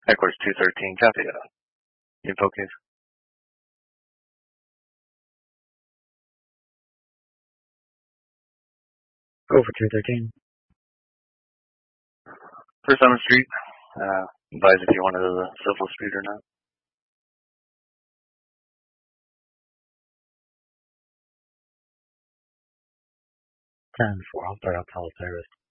Headquarters 213, copy. Info case. Go for 213. First on the street. Advise if you wanted the civil street or not. 10-4, I'll start up call service.